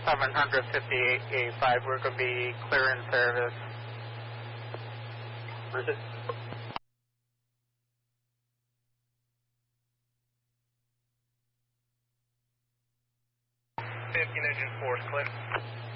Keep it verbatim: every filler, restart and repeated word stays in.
seven fifty-eight eighty-five, we're going to be clearing service. Where's it? fifteen engine force, clear.